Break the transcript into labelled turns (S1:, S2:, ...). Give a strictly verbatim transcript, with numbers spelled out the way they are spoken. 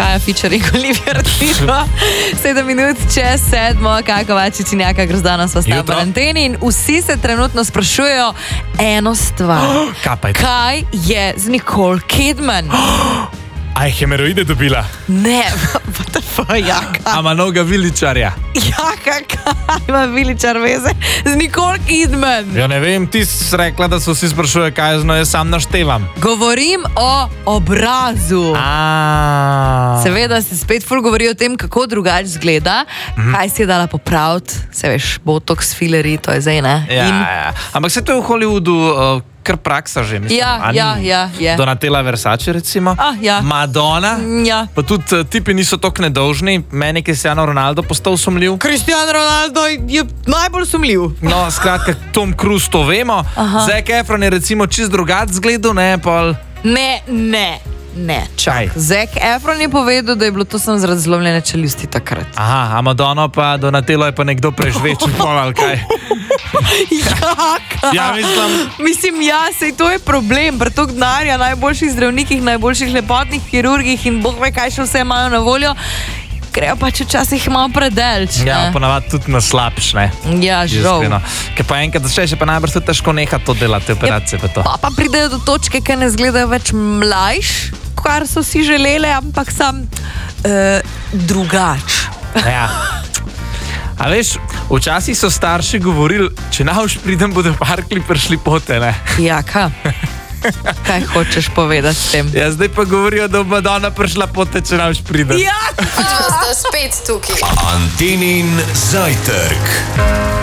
S1: Maja featuring Olivia Rodrigo. Sedem minut čez sedmo, Kaja Kovačič in Jaka Grozdana sva sta v karanteni in vsi se trenutno sprašujejo eno stvar.
S2: Oh, kaj,
S1: kaj je z Nicole Kidman?
S2: Oh, a je hemeroide dobila?
S1: Ne, what the fuck, Jaka.
S2: A ima noga viličarja?
S1: Jaka, kaj ima viličar veze z Nicole Kidman?
S2: Ja ne vem, ti si rekla, da so vsi sprašuje, kaj je z njo, jaz sam naštevam.
S1: Govorim o obrazu.
S2: A.
S1: Seveda se spet ful govori o tem, kako drugače zgleda, mm-hmm. kaj si je dala popraviti, se veš, botox, fileri, to je zdaj, ne?
S2: Ja,
S1: In...
S2: ja. Ampak se to je v Hollywoodu uh, kar praksa že, mislim.
S1: Ja, ja, ja, je.
S2: Donatella Versace, recimo.
S1: Ah, ja.
S2: Madonna.
S1: Ja.
S2: Pa tudi uh, tipi niso toliko nedolžni. Meni je Cristiano Ronaldo postal sumljiv.
S1: Cristiano Ronaldo je najbolj sumljiv.
S2: No, skratka, Tom Cruise to vemo. Zac Efron je recimo čist drugač zgledal, ne, pol...
S1: Ne, ne. Ne, čak. Zac Efron je povedal, da je bilo to samo zaradi zlomljene čeljusti takrat.
S2: Aha, a Madonna pa Donatello je pa nekdo prežveč pol, ali kaj?
S1: Jaka.
S2: Ja, mislim...
S1: Mislim, ja, sej to je problem. Pretok denarja, najboljših zdravnikih, najboljših lepotnih kirurgih in bog ve, kaj še vse imajo na voljo. Grejo pač včasih malo predelč.
S2: Ja, ponavadi tudi na slabš, ne?
S1: Ja, žal.
S2: Ker pa enkrat začneš, pa najbrž tudi težko nehati to delati, te operacije pa to.
S1: Pa pa pridejo do točke, ki ne izgledajo več mlajš, kar so si želeli, ampak sam uh, drugač.
S2: Ja. A veš, včasih so starši govorili, če nauš pridem, bodo parkli prišli pote, ne?
S1: Jaka. Kaj hočeš povedati s tem?
S2: Ja, zdaj pa govorijo, da bo Madonna prišla pote, če nauš pridem.
S1: Ja!
S3: Sta spet tukaj.
S4: Antenin zajtrk.